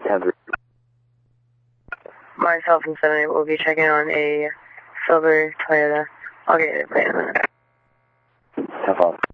10-3. Myself and 78 will be checking on a silver Toyota. I'll get it right in a minute. Have fun.